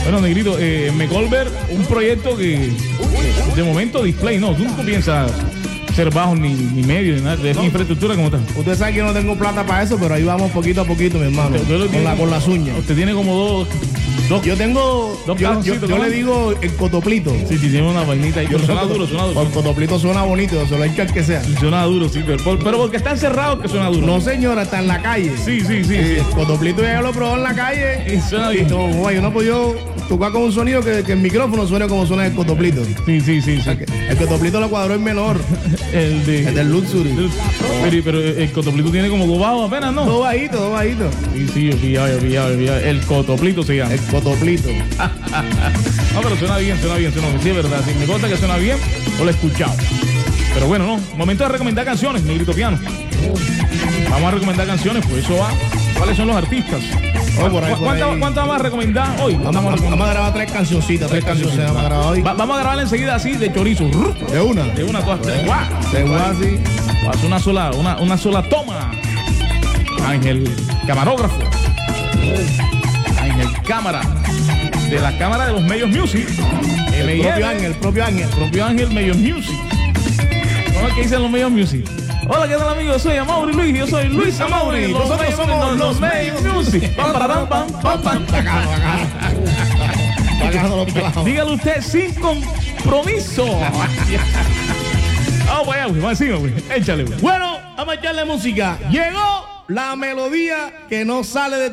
Bueno, Negrito, Mecolver, un proyecto que de momento display, no, tú no piensas ser bajo ni medio, ni nada, de infraestructura como tal. Usted sabe que yo no tengo plata para eso, pero ahí vamos poquito a poquito, mi hermano. Con las uñas. Usted tiene como dos. Yo tengo. Yo le digo el cotoplito. Sí, tiene una vainita ahí. Pero suena duro. El cotoplito suena bonito, se lo echa el que sea. Suena duro, sí, pero porque está encerrado que suena duro. No, señora, está en la calle. Sí. El cotoplito ya lo probó en la calle. Y suena bien. Yo no he podido tocar con un sonido que el micrófono suene como suena el cotoplito. Sí. El cotoplito lo cuadró el menor. El del Luxury. Pero el cotoplito tiene como dos bajos apenas, ¿no? Todo bajito. Sí, yo pillaba. El cotoplito se llama. El cotoplito. No, pero suena bien. Sí, es verdad. Sí, me consta que suena bien o lo he escuchado. Pero bueno, no. Momento de recomendar canciones, Negrito Piano. Vamos a recomendar canciones, pues eso va. ¿Cuáles son los artistas? ¿Cuántas vamos a recomendar hoy? Vamos a grabar tres cancioncitas. Vamos a grabar hoy. Vamos a grabar enseguida así de chorizo. De una, todas tres. así. Hace una sola toma. Ángel, camarógrafo. Ángel, cámara. De la cámara de los Medios Music. El propio Ángel Medios Music. ¿Cómo es que dicen los Medios Music? Hola, ¿qué tal, amigos? Soy Amaury Luis. Yo soy Luis Amaury. Nosotros somos los Medios Music. Pam. Dígalo usted sin compromiso. Vamos allá, güey. Vamos encima, güey. Échale, güey. Bueno, vamos a echarle música. Llegó la melodía que no sale de